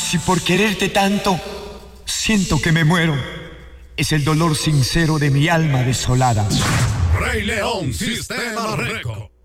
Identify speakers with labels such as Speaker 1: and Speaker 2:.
Speaker 1: si por quererte tanto siento que me muero. Es el dolor sincero de mi alma desolada.
Speaker 2: Rey León, Sistema Record.